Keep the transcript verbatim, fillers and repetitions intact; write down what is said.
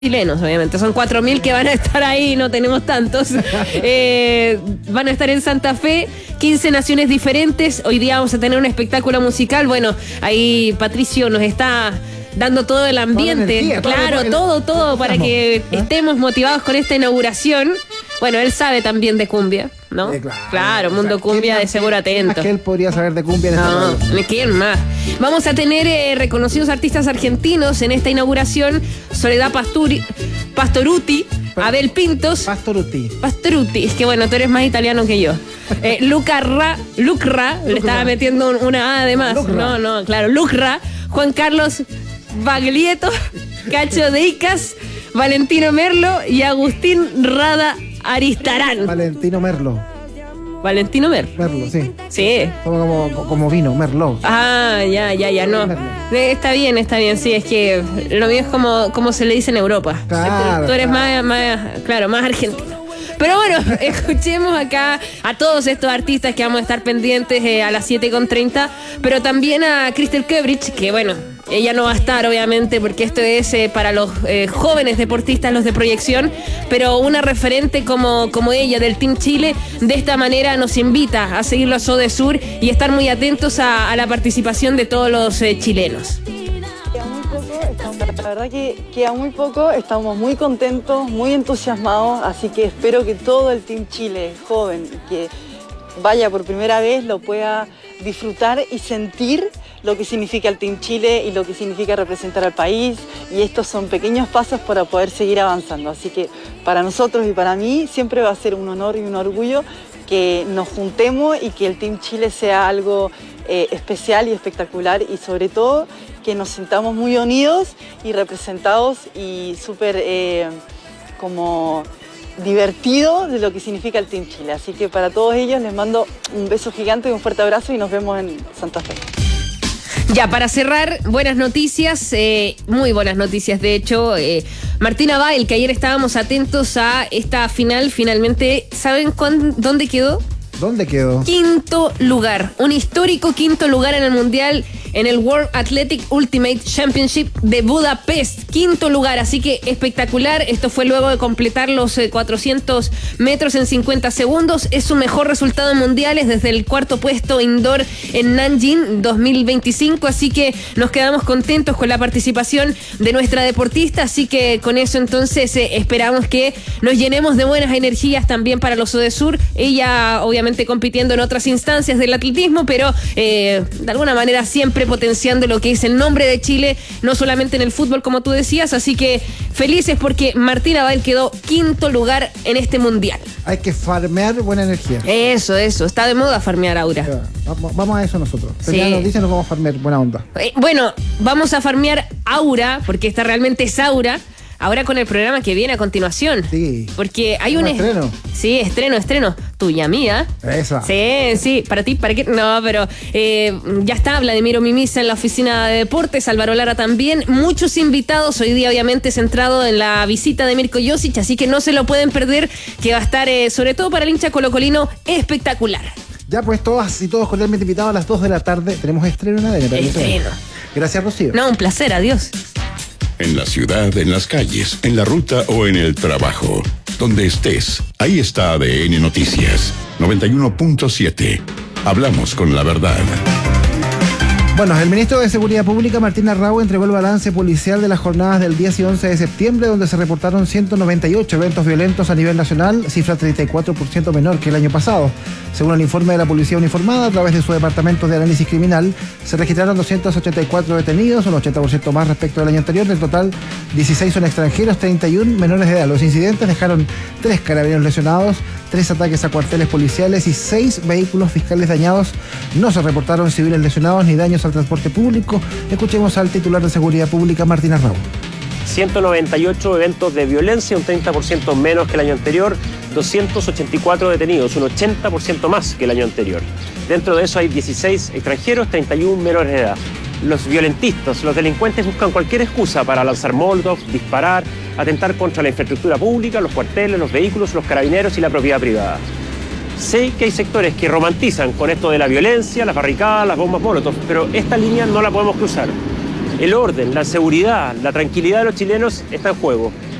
chilenos, obviamente. Son cuatro mil que van a estar ahí, no tenemos tantos. Eh, van a estar en Santa Fe, quince naciones diferentes. Hoy día vamos a tener un espectáculo musical. Bueno, ahí Patricio nos está dando todo el ambiente. Energía, claro, todo, todo, todo para que ¿eh? estemos motivados con esta inauguración. Bueno, él sabe también de cumbia, ¿no? Eh, claro, claro, Mundo o sea, Cumbia de seguro atento. Que él podría saber de cumbia en no, este ¿quién más? Vamos a tener eh, reconocidos artistas argentinos en esta inauguración. Soledad Pasturi, Pastoruti, Abel Pintos. Pastoruti. Pastoruti, es que bueno, tú eres más italiano que yo. Eh, Luca Ra, Lucra, le estaba metiendo una A de más. Lucra. No, no, claro, Lucra. Juan Carlos Baglietto, Cacho de Icas, Valentino Merlo y Agustín Rada Aristarán. Valentino Merlo. Valentino Mer. Merlo, sí. Sí. Como, como, como vino, Merlo. Ah, ya, ya, ya, no. Eh, está bien, está bien, sí, es que lo mío es como, como se le dice en Europa. Claro, Tú eres claro. Más, más, claro, más argentino. Pero bueno, escuchemos acá a todos estos artistas que vamos a estar pendientes eh, a las siete con treinta, pero también a Crystal Kebrich, que bueno, ella no va a estar obviamente porque esto es eh, para los eh, jóvenes deportistas, los de proyección, pero una referente como, como ella del Team Chile, de esta manera nos invita a seguirlo a Sodesur y estar muy atentos a, a la participación de todos los eh, chilenos. La verdad que queda muy poco, estamos muy contentos, muy entusiasmados, así que espero que todo el Team Chile joven que vaya por primera vez lo pueda disfrutar y sentir lo que significa el Team Chile y lo que significa representar al país, y estos son pequeños pasos para poder seguir avanzando, así que para nosotros y para mí siempre va a ser un honor y un orgullo que nos juntemos y que el Team Chile sea algo eh, especial y espectacular, y sobre todo que nos sintamos muy unidos y representados y súper eh, como divertido de lo que significa el Team Chile. Así que para todos ellos les mando un beso gigante y un fuerte abrazo y nos vemos en Santa Fe. Ya, para cerrar, buenas noticias, eh, muy buenas noticias, de hecho. Eh, Martina Bail, que ayer estábamos atentos a esta final, finalmente, ¿saben cuán, dónde quedó? ¿Dónde quedó? Quinto lugar, un histórico quinto lugar en el Mundial, en el World Athletic Ultimate Championship de Budapest. Quinto lugar, así que espectacular. Esto fue luego de completar los eh, cuatrocientos metros en cincuenta segundos. Es su mejor resultado en mundiales desde el cuarto puesto indoor en Nanjing dos mil veinticinco. Así que nos quedamos contentos con la participación de nuestra deportista. Así que con eso entonces eh, esperamos que nos llenemos de buenas energías también para los Sodesur. Ella obviamente compitiendo en otras instancias del atletismo, pero eh, de alguna manera siempre potenciando lo que es el nombre de Chile, no solamente en el fútbol como tú decías, así que felices porque Martina Bail quedó quinto lugar en este mundial. Hay que farmear buena energía. Eso, eso, está de moda farmear, Aura. Ya, vamos, vamos a eso nosotros. Sí. Primera noticia, nos vamos a farmear buena onda. Eh, bueno, vamos a farmear Aura, porque esta realmente es Aura. Ahora con el programa que viene a continuación. Sí. Porque hay un... estreno. Sí, estreno, estreno. Tuya, mía. Esa. Sí, sí. Para ti, ¿para qué? No, pero eh, ya está Vladimiro Mimisa en la oficina de deportes, Álvaro Lara también. Muchos invitados, hoy día obviamente centrado en la visita de Mirko Josic, así que no se lo pueden perder, que va a estar, eh, sobre todo para el hincha colocolino, espectacular. Ya pues todas y todos cordialmente invitados a las dos de la tarde. Tenemos estreno en A D N. Estreno. Gracias, Rocío. No, un placer, adiós. En la ciudad, en las calles, en la ruta o en el trabajo. Donde estés, ahí está A D N Noticias. noventa y uno punto siete. Hablamos con la verdad. Bueno, el ministro de Seguridad Pública, Martín Arrau, entregó el balance policial de las jornadas del diez y once de septiembre, donde se reportaron ciento noventa y ocho eventos violentos a nivel nacional, cifra treinta y cuatro por ciento menor que el año pasado. Según el informe de la Policía Uniformada, a través de su Departamento de Análisis Criminal, se registraron doscientos ochenta y cuatro detenidos, un ochenta por ciento más respecto del año anterior. Del total, dieciséis son extranjeros, treinta y uno menores de edad. Los incidentes dejaron tres carabineros lesionados, tres ataques a cuarteles policiales y seis vehículos fiscales dañados. No se reportaron civiles lesionados ni daños al transporte público. Escuchemos al titular de Seguridad Pública, Martín Arrau. ciento noventa y ocho eventos de violencia, un treinta por ciento menos que el año anterior, doscientos ochenta y cuatro detenidos, un ochenta por ciento más que el año anterior. Dentro de eso hay dieciséis extranjeros, treinta y uno menores de edad. Los violentistas, los delincuentes buscan cualquier excusa para lanzar molotov, disparar, atentar contra la infraestructura pública, los cuarteles, los vehículos, los carabineros y la propiedad privada. Sé que hay sectores que romantizan con esto de la violencia, las barricadas, las bombas molotov, pero esta línea no la podemos cruzar. el orden, la seguridad, la tranquilidad de los chilenos está en juego.